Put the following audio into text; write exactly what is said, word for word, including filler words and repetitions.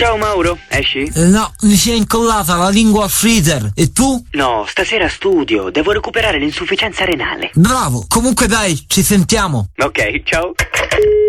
Ciao Mauro, esci? Eh, no, mi si è incollata la lingua al freezer. E tu? No, stasera studio, devo recuperare l'insufficienza renale. Bravo, comunque dai, ci sentiamo. Ok, ciao.